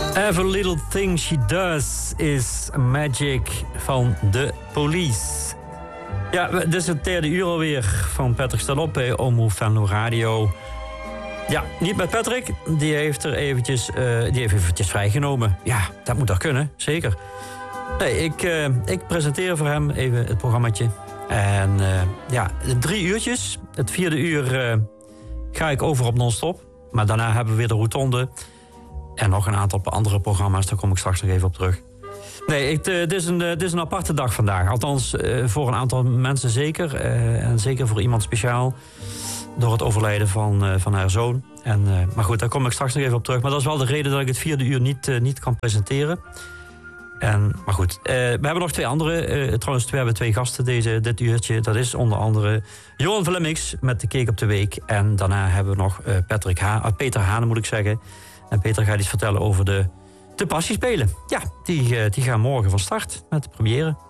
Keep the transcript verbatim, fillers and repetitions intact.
Every little thing she does is magic van The Police. Ja, dit is het derde uur alweer van Patrick staat op bij Omroep Venlo Radio. Ja, niet met Patrick. Die heeft er eventjes, uh, die heeft eventjes vrijgenomen. Ja, dat moet toch kunnen, zeker. Nee, ik, uh, ik presenteer voor hem even het programmaatje. En uh, ja, drie uurtjes. Het vierde uur uh, ga ik over op non-stop. Maar daarna hebben we weer de rotonde. En nog een aantal andere programma's, daar kom ik straks nog even op terug. Nee, ik, uh, dit, is een, uh, dit is een aparte dag vandaag. Althans, uh, voor een aantal mensen zeker. Uh, en zeker voor iemand speciaal. Door het overlijden van, uh, van haar zoon. En, uh, maar goed, daar kom ik straks nog even op terug. Maar dat is wel de reden dat ik het vierde uur niet, uh, niet kan presenteren. En, maar goed, uh, we hebben nog twee andere. Uh, trouwens, we hebben twee gasten deze, dit uurtje. Dat is onder andere Johan Vlemmix met de Cake op de Week. En daarna hebben we nog uh, Patrick ha- uh, Peter Hane, moet ik zeggen. En Peter gaat iets vertellen over de, de Passiespelen. Ja, die, uh, die gaan morgen van start met de première.